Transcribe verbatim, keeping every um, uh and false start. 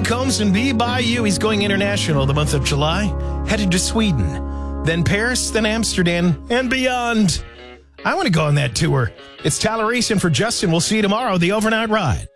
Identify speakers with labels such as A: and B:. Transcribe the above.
A: Combs and Be By You. He's going international the month of July, headed to Sweden, then Paris, then Amsterdam, and beyond. I want to go on that tour. It's Toleration for Justin. We'll see you tomorrow, the Overnight Ride.